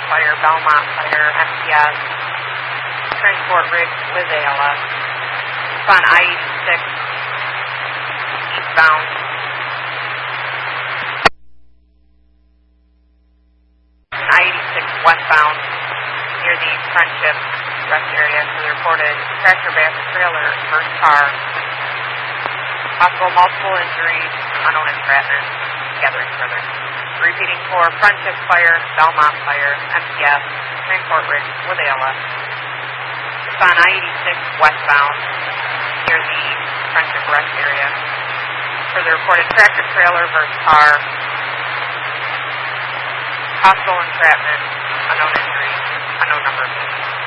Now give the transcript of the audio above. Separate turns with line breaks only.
Fire, Belmont Fire, MTS, Transport Ridge with ALS. It's on I-86 eastbound. I-86 westbound near the Friendship rest area. So the reported tractor back trailer, first car. Possible multiple injuries, unknown entrapment, gathering further. Repeating for Friendship Fire, Belmont Fire, MTS, Transport Ridge with ALS. It's on I-86 westbound near the Friendship rest area. For the reported tractor trailer versus car. Possible entrapment, unknown injuries, unknown number of people.